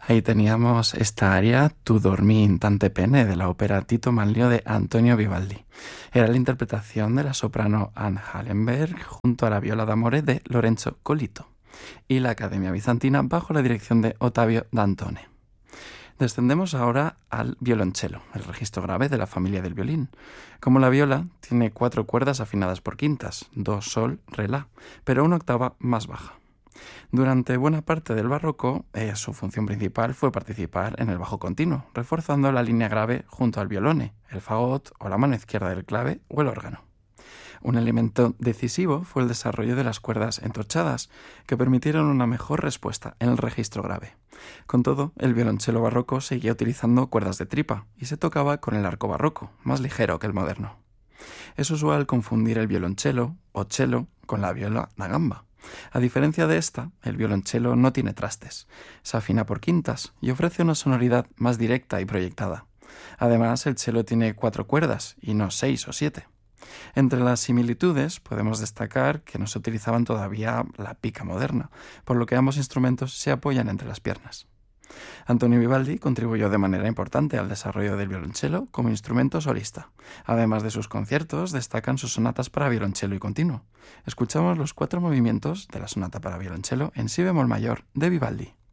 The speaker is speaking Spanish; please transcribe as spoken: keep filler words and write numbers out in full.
Ahí teníamos esta aria Tu dormì in tante pene de la ópera Tito Manlio de Antonio Vivaldi. Era la interpretación de la soprano Anne Hallenberg junto a la viola d'amore de Lorenzo Colito y la Academia Bizantina bajo la dirección de Ottavio Dantone. Descendemos ahora al violonchelo, el registro grave de la familia del violín. Como la viola, tiene cuatro cuerdas afinadas por quintas, do, sol, re, la, pero una octava más baja. Durante buena parte del barroco, eh, su función principal fue participar en el bajo continuo, reforzando la línea grave junto al violone, el fagot o la mano izquierda del clave o el órgano. Un elemento decisivo fue el desarrollo de las cuerdas entorchadas, que permitieron una mejor respuesta en el registro grave. Con todo, el violonchelo barroco seguía utilizando cuerdas de tripa y se tocaba con el arco barroco, más ligero que el moderno. Es usual confundir el violonchelo o cello con la viola da gamba. A diferencia de esta, el violonchelo no tiene trastes, se afina por quintas y ofrece una sonoridad más directa y proyectada. Además, el cello tiene cuatro cuerdas y no seis o siete. Entre las similitudes podemos destacar que no se utilizaban todavía la pica moderna, por lo que ambos instrumentos se apoyan entre las piernas. Antonio Vivaldi contribuyó de manera importante al desarrollo del violonchelo como instrumento solista. Además de sus conciertos, destacan sus sonatas para violonchelo y continuo. Escuchamos los cuatro movimientos de la sonata para violonchelo en si bemol mayor de Vivaldi.